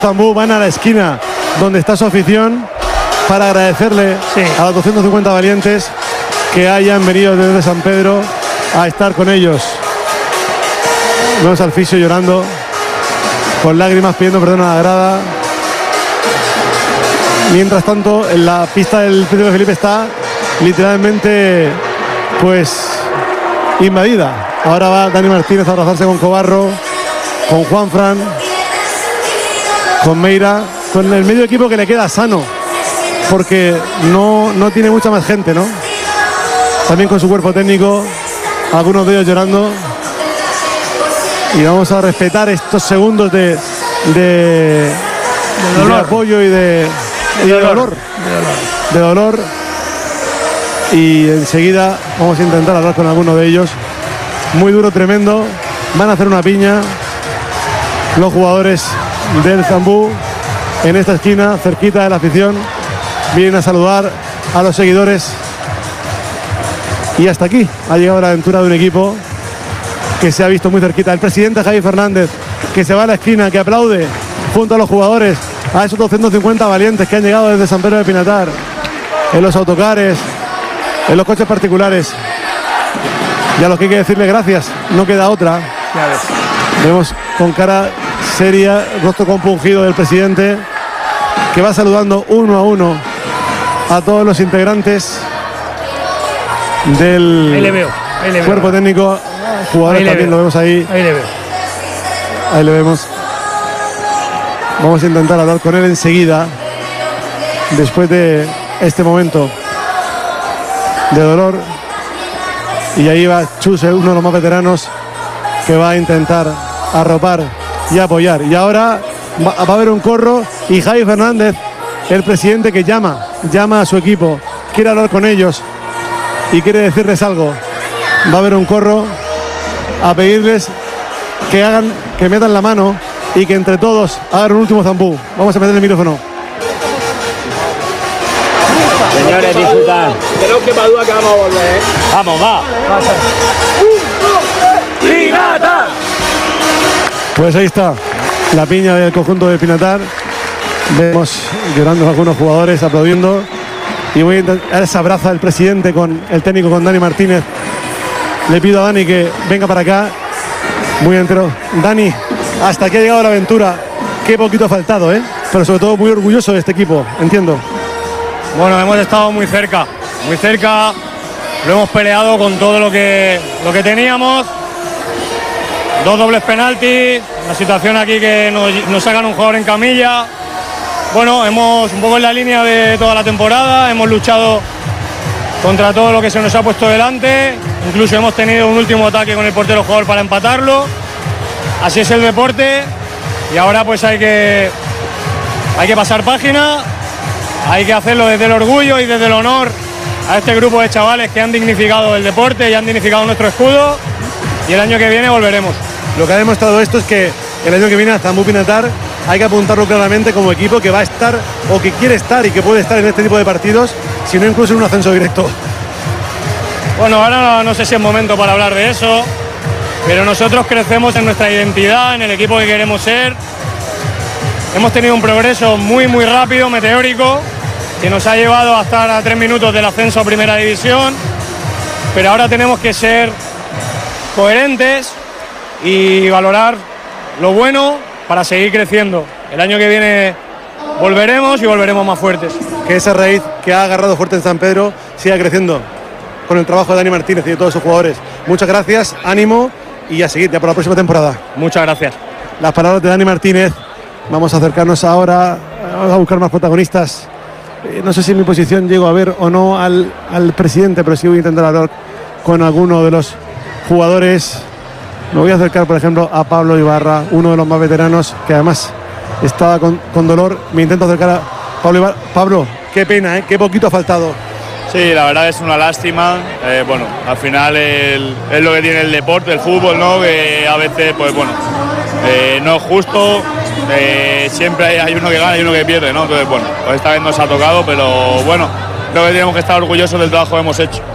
Zambú van a la esquina donde está su afición para agradecerle a los 250 valientes que hayan venido desde San Pedro a estar con ellos. Vemos al fisio llorando, con lágrimas, pidiendo perdón a la grada. Mientras tanto, en la pista del Príncipe Felipe está literalmente pues invadida. Ahora va Dani Martínez a abrazarse con Cobarro, con Juanfran, con Meira, con el medio equipo que le queda sano, porque no tiene mucha más gente, ¿no? También con su cuerpo técnico, algunos de ellos llorando. Y vamos a respetar estos segundos de apoyo y de dolor. Y enseguida vamos a intentar hablar con alguno de ellos. Muy duro, tremendo. Van a hacer una piña los jugadores del Zambú en esta esquina, cerquita de la afición. Vienen a saludar a los seguidores. Y hasta aquí ha llegado la aventura de un equipo que se ha visto muy cerquita. El presidente Javi Fernández, que se va a la esquina, que aplaude junto a los jugadores, a esos 250 valientes que han llegado desde San Pedro de Pinatar, en los autocares, en los coches particulares. Y a los que hay que decirle gracias, no queda otra. Vemos con cara seria, rostro compungido del presidente, que va saludando uno a uno a todos los integrantes del cuerpo técnico. Jugadores también lo vemos ahí. Ahí le vemos. Vamos a intentar hablar con él enseguida, después de este momento de dolor. Y ahí va Chuse, uno de los más veteranos, que va a intentar arropar y apoyar. Y ahora va a haber un corro y Javi Fernández, el presidente, que llama a su equipo, quiere hablar con ellos y quiere decirles algo. Va a haber un corro a pedirles que metan la mano y que entre todos hagan un último Zambú. Vamos a meter el micrófono. Señores, disfrutar. Tenemos que duda que vamos a volver, ¿eh? Vamos, va. ¡Pinatar! Pues ahí está la piña del conjunto de Pinatar. Vemos llorando a algunos jugadores, aplaudiendo. Y voy a intentar, se abraza el presidente con el técnico, con Dani Martínez. Le pido a Dani que venga para acá. Muy entero. Dani, hasta aquí ha llegado la aventura. Qué poquito ha faltado, ¿eh? Pero sobre todo muy orgulloso de este equipo, entiendo. Bueno, hemos estado muy cerca, lo hemos peleado con todo lo que teníamos. 2 dobles penaltis, la situación aquí que nos sacan un jugador en camilla. Bueno, hemos un poco en la línea de toda la temporada, hemos luchado contra todo lo que se nos ha puesto delante, incluso hemos tenido un último ataque con el portero jugador para empatarlo. Así es el deporte y ahora pues hay que pasar página. Hay que hacerlo desde el orgullo y desde el honor a este grupo de chavales que han dignificado el deporte y han dignificado nuestro escudo, y el año que viene volveremos. Lo que ha demostrado esto es que el año que viene a Zambú Pinatar hay que apuntarlo claramente como equipo que va a estar o que quiere estar y que puede estar en este tipo de partidos, si no incluso en un ascenso directo. Bueno, ahora no sé si es momento para hablar de eso, pero nosotros crecemos en nuestra identidad, en el equipo que queremos ser. Hemos tenido un progreso muy rápido, meteórico, que nos ha llevado a estar a 3 minutos del ascenso a Primera División, pero ahora tenemos que ser coherentes y valorar lo bueno para seguir creciendo. El año que viene volveremos y volveremos más fuertes. Que esa raíz que ha agarrado fuerte en San Pedro siga creciendo con el trabajo de Dani Martínez y de todos sus jugadores. Muchas gracias, ánimo y a seguir ya por la próxima temporada. Muchas gracias. Las palabras de Dani Martínez. Vamos a acercarnos ahora, vamos a buscar más protagonistas. No sé si en mi posición llego a ver o no al presidente, pero sí voy a intentar hablar con alguno de los jugadores. Me voy a acercar, por ejemplo, a Pablo Ibarra, uno de los más veteranos, que además estaba con dolor. Me intento acercar a Pablo Ibarra. Pablo, qué pena, ¿eh? Qué poquito ha faltado. Sí, la verdad es una lástima. Bueno, al final es lo que tiene el deporte, el fútbol, ¿no? Que a veces, pues bueno, no es justo. Siempre hay uno que gana y uno que pierde, ¿no? Entonces, bueno, pues esta vez nos ha tocado, pero bueno, creo que tenemos que estar orgullosos del trabajo que hemos hecho.